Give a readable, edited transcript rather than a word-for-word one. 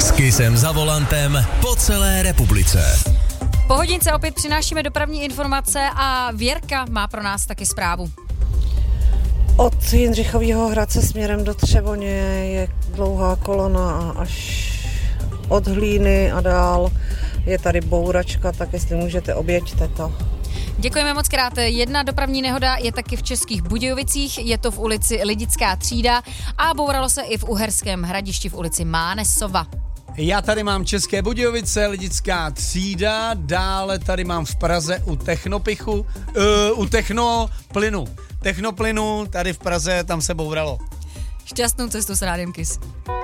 S Kissem za volantem po celé republice. Po hodince opět přinášíme dopravní informace a Věrka má pro nás taky zprávu. Od Jindřichového Hradce směrem do Třeboně je dlouhá kolona a až od Hlíny a dál je tady bouračka, tak jestli můžete, objeďte to. Děkujeme moc krát. Jedna dopravní nehoda je taky v Českých Budějovicích, je to v ulici Lidická třída a bouralo se i v Uherském Hradišti v ulici Mánesova. Já tady mám České Budějovice, Lidická třída, dále tady mám v Praze u Technopichu, u Technoplynu, tady v Praze, tam se bouralo. Šťastnou cestu s Rádiem Kiss.